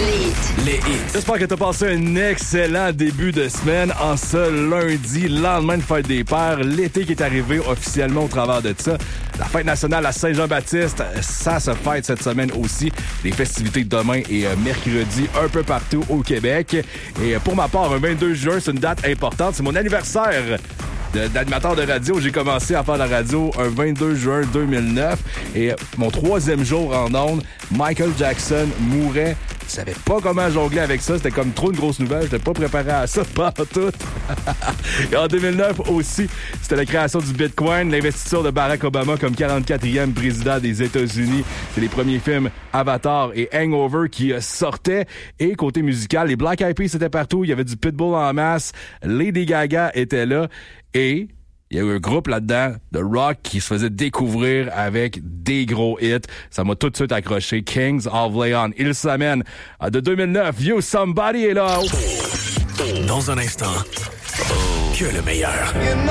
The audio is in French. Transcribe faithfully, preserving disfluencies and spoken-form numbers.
Les hits. J'espère que tu as passé un excellent début de semaine en ce lundi, lendemain de fête des pères. L'été qui est arrivé officiellement au travers de ça. La fête nationale à Saint-Jean-Baptiste, ça se fête cette semaine aussi. Les festivités demain et mercredi un peu partout au Québec. Et pour ma part, un vingt-deux juin, c'est une date importante. C'est mon anniversaire d'animateur de radio. J'ai commencé à faire la radio un vingt-deux juin deux mille neuf et mon troisième jour en ondes, Michael Jackson mourait. Je savais pas comment jongler avec ça. C'était comme trop une grosse nouvelle. J'étais pas préparé à ça, pas tout. Et en deux mille neuf aussi, c'était la création du Bitcoin, l'investiture de Barack Obama comme quarante-quatrième président des États-Unis. C'est les premiers films Avatar et Hangover qui sortaient. Et côté musical, les Black Eyed Peas étaient partout. Il y avait du Pitbull en masse. Lady Gaga était là. Et il y a eu un groupe là-dedans de rock qui se faisait découvrir avec des gros hits. Ça m'a tout de suite accroché. Kings of Leon. Il s'amène de deux mille neuf. You Somebody est là. Dans un instant, que le meilleur.